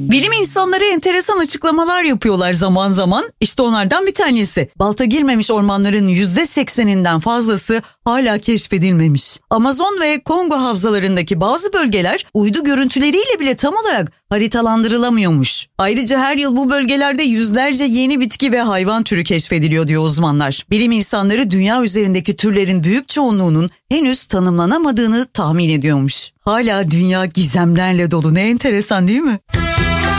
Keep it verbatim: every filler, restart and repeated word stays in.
Bilim insanları enteresan açıklamalar yapıyorlar zaman zaman. İşte onlardan bir tanesi. Balta girmemiş ormanların yüzde sekseninden fazlası hala keşfedilmemiş. Amazon ve Kongo havzalarındaki bazı bölgeler uydu görüntüleriyle bile tam olarak haritalandırılamıyormuş. Ayrıca her yıl bu bölgelerde yüzlerce yeni bitki ve hayvan türü keşfediliyor diyor uzmanlar. Bilim insanları dünya üzerindeki türlerin büyük çoğunluğunun henüz tanımlanamadığını tahmin ediyormuş. Hala dünya gizemlerle dolu, ne enteresan değil mi?